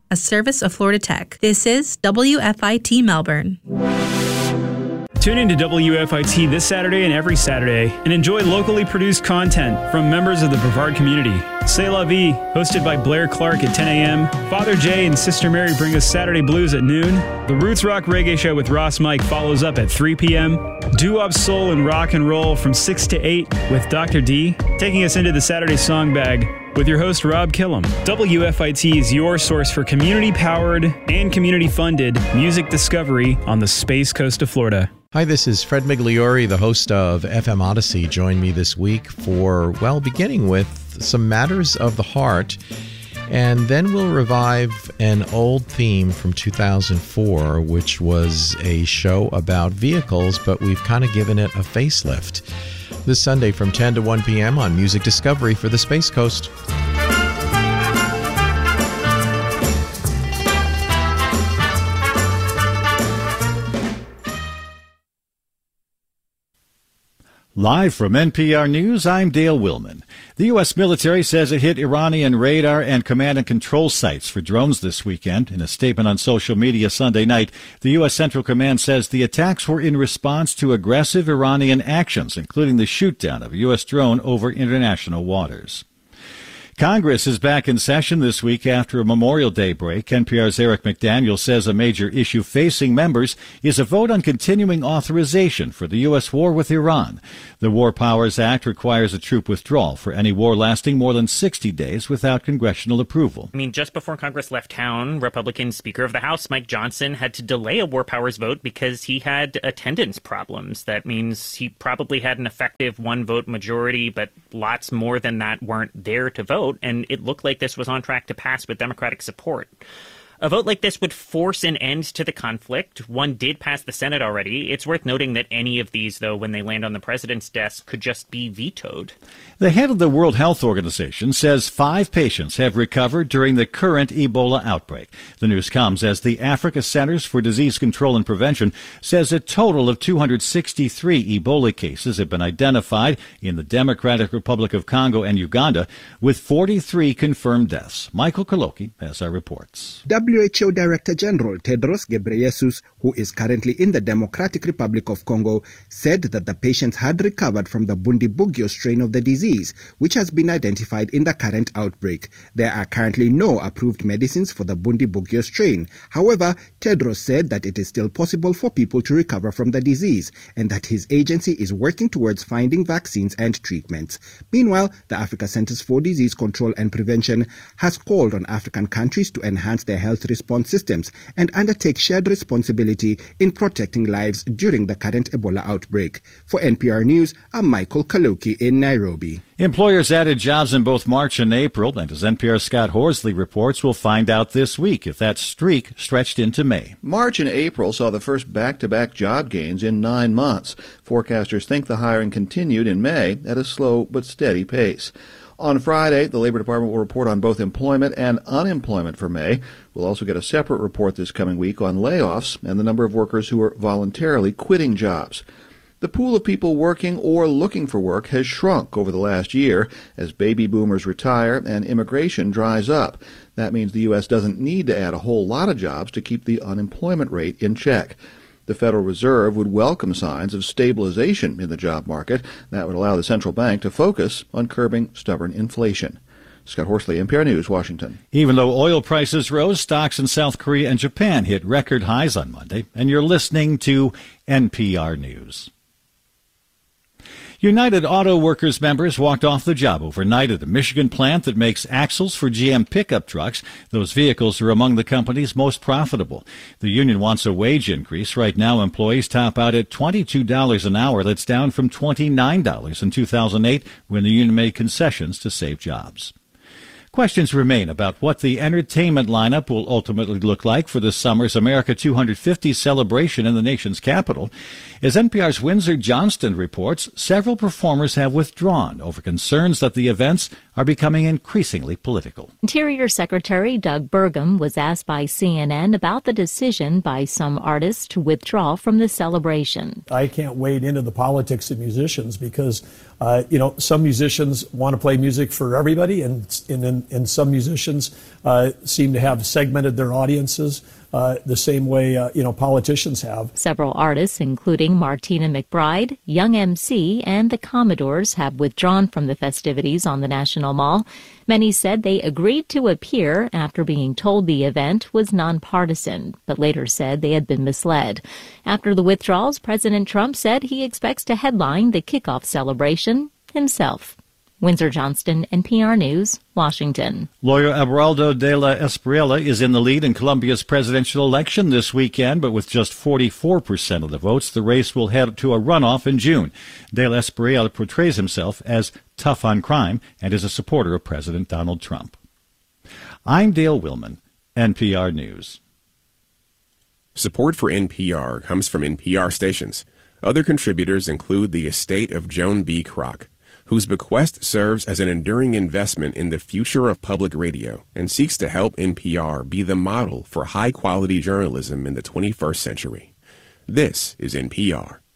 a service of Florida Tech. This is WFIT Melbourne. Tune in to WFIT this Saturday and every Saturday and enjoy locally produced content from members of the Brevard community. C'est La Vie, hosted by Blair Clark at 10 a.m. Father Jay and Sister Mary bring us Saturday Blues at noon. The Roots Rock Reggae Show with Ross Mike follows up at 3 p.m. Doo-wop soul and rock and roll from 6 to 8 with Dr. D, taking us into the Saturday Song Bag with your host, Rob Killam. WFIT is your source for community-powered and community-funded music discovery on the Space Coast of Florida. Hi, this is Fred Migliore, the host of FM Odyssey. Join me this week for, beginning with some matters of the heart, and then we'll revive an old theme from 2004, which was a show about vehicles, but we've kind of given it a facelift. This Sunday from 10 to 1 p.m. on Music Discovery for the Space Coast. Live from NPR News, I'm Dale Willman. The U.S. military says it hit Iranian radar and command and control sites for drones this weekend. In a statement on social media Sunday night, the U.S. Central Command says the attacks were in response to aggressive Iranian actions, including the shoot-down of a U.S. drone over international waters. Congress is back in session this week after a Memorial Day break. NPR's Eric McDaniel says a major issue facing members is a vote on continuing authorization for the U.S. war with Iran. The War Powers Act requires a troop withdrawal for any war lasting more than 60 days without congressional approval. Just before Congress left town, Republican Speaker of the House Mike Johnson had to delay a War Powers vote because he had attendance problems. That means he probably had an effective one-vote majority, but lots more than that weren't there to vote. And it looked like this was on track to pass with Democratic support. A vote like this would force an end to the conflict. One did pass the Senate already. It's worth noting that any of these, though, when they land on the president's desk, could just be vetoed. The head of the World Health Organization says 5 patients have recovered during the current Ebola outbreak. The news comes as the Africa Centers for Disease Control and Prevention says a total of 263 Ebola cases have been identified in the Democratic Republic of Congo and Uganda, with 43 confirmed deaths. Michael Koloki has our reports. WHO Director General Tedros Ghebreyesus, who is currently in the Democratic Republic of Congo, said that the patients had recovered from the Bundibugyo strain of the disease, which has been identified in the current outbreak. There are currently no approved medicines for the Bundibugyo strain. However, Tedros said that it is still possible for people to recover from the disease and that his agency is working towards finding vaccines and treatments. Meanwhile, the Africa Centers for Disease Control and Prevention has called on African countries to enhance their health response systems and undertake shared responsibility in protecting lives during the current Ebola outbreak. For NPR News, I'm Michael Kaloki in Nairobi. Employers added jobs in both March and April, and as NPR's Scott Horsley reports, we'll find out this week if that streak stretched into May. March and April saw the first back-to-back job gains in 9 months. Forecasters think the hiring continued in May at a slow but steady pace. On Friday, the Labor Department will report on both employment and unemployment for May. We'll also get a separate report this coming week on layoffs and the number of workers who are voluntarily quitting jobs. The pool of people working or looking for work has shrunk over the last year as baby boomers retire and immigration dries up. That means the U.S. doesn't need to add a whole lot of jobs to keep the unemployment rate in check. The Federal Reserve would welcome signs of stabilization in the job market. That would allow the central bank to focus on curbing stubborn inflation. Scott Horsley, NPR News, Washington. Even though oil prices rose, stocks in South Korea and Japan hit record highs on Monday. And you're listening to NPR News. United Auto Workers members walked off the job overnight at a Michigan plant that makes axles for GM pickup trucks. Those vehicles are among the company's most profitable. The union wants a wage increase. Right now, employees top out at $22 an hour. That's down from $29 in 2008 when the union made concessions to save jobs. Questions remain about what the entertainment lineup will ultimately look like for this summer's America 250 celebration in the nation's capital. As NPR's Windsor Johnston reports, several performers have withdrawn over concerns that the events are becoming increasingly political. Interior Secretary Doug Burgum was asked by CNN about the decision by some artists to withdraw from the celebration. I can't wade into the politics of musicians because, some musicians want to play music for everybody, and some musicians seem to have segmented their audiences the same way, politicians have. Several artists, including Martina McBride, Young MC, and the Commodores, have withdrawn from the festivities on the National Mall. Many said they agreed to appear after being told the event was nonpartisan, but later said they had been misled. After the withdrawals, President Trump said he expects to headline the kickoff celebration himself. Windsor Johnston, NPR News, Washington. Lawyer Aberaldo de la Espriella is in the lead in Colombia's presidential election this weekend, but with just 44% of the votes, the race will head to a runoff in June. De la Espriella portrays himself as tough on crime and is a supporter of President Donald Trump. I'm Dale Willman, NPR News. Support for NPR comes from NPR stations. Other contributors include the estate of Joan B. Kroc, whose bequest serves as an enduring investment in the future of public radio and seeks to help NPR be the model for high-quality journalism in the 21st century. This is NPR.